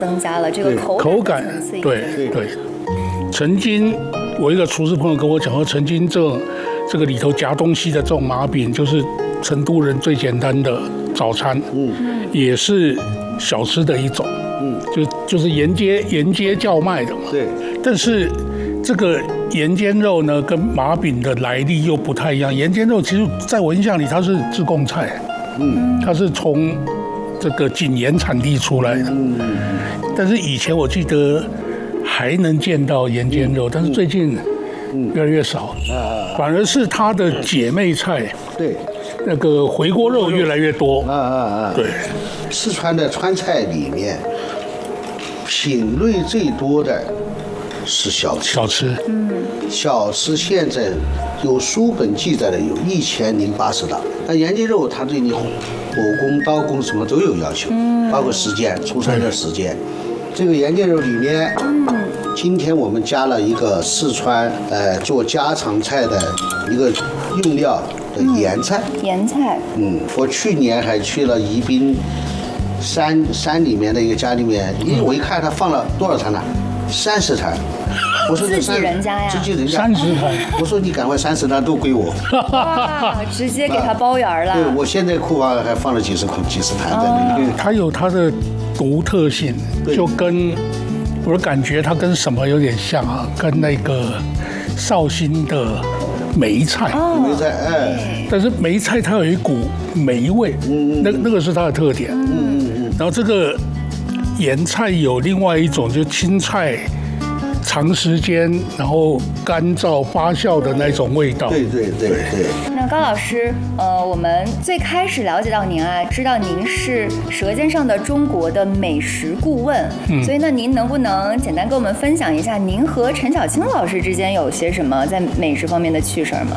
增加了这个口感层次。 对。曾经我一个厨师朋友跟我讲说，曾经这个里头夹东西的这种麻饼，就是成都人最简单的早餐，也是小吃的一种，就是沿街叫卖的嘛。 对。但是这个盐煎肉呢，跟麻饼的来历又不太一样。盐煎肉其实在我印象里，它是自贡菜，它是从这个井盐产地出来的。但是以前我记得还能见到盐煎肉，但是最近越来越少，反而是它的姐妹菜， 对， 那个回锅肉越来越多。对， 四川的川菜里面，品类最多的是小吃。小吃现在有书本记载的有1080道。那盐煎肉它对你火工、刀工什么都有要求，包括时间，出餐的时间。这个盐煎肉里面，今天我们加了一个四川做家常菜的一个用料的盐菜。我去年还去了宜宾山里面的一个家里面，因为我一看他放了多少坛呢？30坛。我说自己人家呀 ，30坛。 我说你赶快30坛都归我。 哇，直接给他包圆了。 对，我现在库房还放了几十坛在那里。 它有它的独特性，就跟我的感觉，它跟什么有点像啊？跟那个绍兴的梅菜。 梅菜， 但是梅菜它有一股梅味，那个是它的特点。然后这个盐菜有另外一种，就青菜。长时间，然后干燥发酵的那种味道。 对。 那高老师，我们最开始了解到您啊，知道您是《舌尖上的中国》的美食顾问，所以呢，您能不能简单跟我们分享一下，您和陈小青老师之间有些什么在美食方面的趣事吗？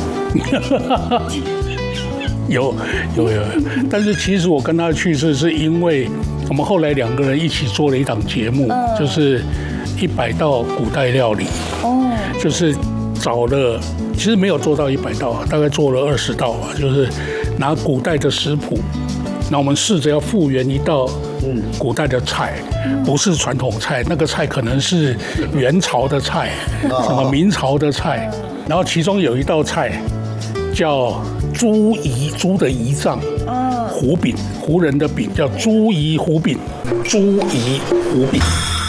有，但是其实我跟他的趣事是因为我们后来2个人一起做了一档节目，就是100道古代料理。就是找了，其实没有做到100道，大概做了20道吧，就是拿古代的食谱，那我们试着要复原一道古代的菜，不是传统菜，那个菜可能是元朝的菜，什么明朝的菜，然后其中有一道菜叫猪胰，猪的胰脏，糊饼，胡人的饼叫猪胰糊饼，猪胰糊饼。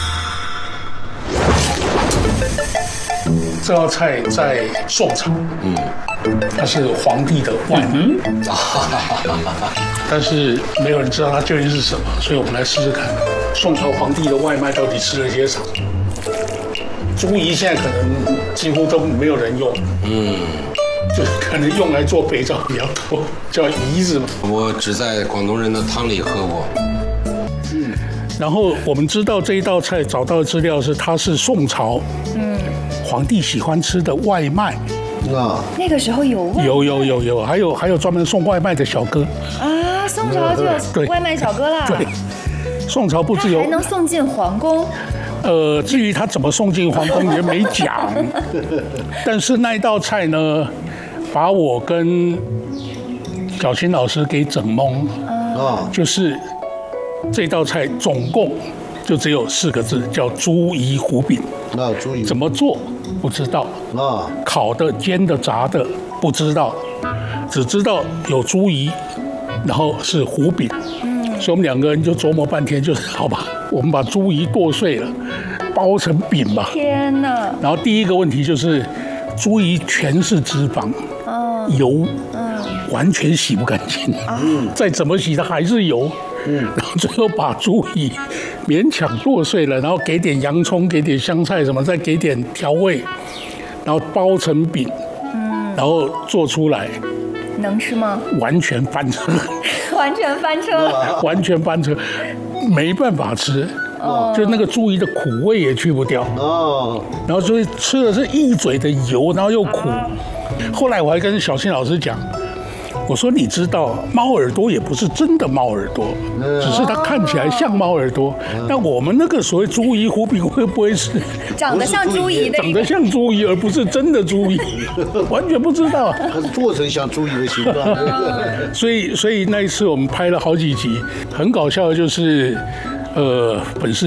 这道菜在宋朝，它是皇帝的外卖，但是没有人知道它究竟是什么，所以我们来试试看，宋朝皇帝的外卖到底吃了些什么。猪胰现在可能几乎都没有人用，就是可能用来做肥皂比较多，叫胰子嘛。 我只在广东人的汤里喝过。 然后我们知道这一道菜找到的资料是它是宋朝，皇帝喜欢吃的外卖。 那个时候有还有专门送外卖的小哥啊，宋朝就有外卖小哥啦。 对，宋朝不只有还能送进皇宫。 至于他怎么送进皇宫也没讲，但是那一道菜呢，把我跟小青老师给整懵就是这道菜总共就只有4个字，叫猪胰糊饼。 猪胰怎么做不知道烤的、煎的、炸的不知道，只知道有猪胰，然后是糊饼。所以我们2个人就琢磨半天，就是好吧，我们把猪胰剁碎了，包成饼吧。 天哪！ 然后第一个问题就是猪胰全是脂肪，油，完全洗不干净，再怎么洗它还是油。然后最后把猪胰勉强剁碎了，然后给点洋葱，给点香菜什么，再给点调味，然后包成饼，然后做出来， 能吃吗？ 完全翻车， 完全翻车了， 完全翻车，没办法吃。就那个猪胰的苦味也去不掉然后所以吃的是一嘴的油，然后又苦。后来我还跟小青老师讲，我说你知道猫耳朵也不是真的猫耳朵，只是它看起来像猫耳朵。那我们那个所谓猪胰糊饼会不会是长得像猪胰的？ 长得像猪胰，而不是真的猪胰，完全不知道。 它是做成像猪胰的形状。 所以那一次我们拍了好几集，很搞笑的就是，本世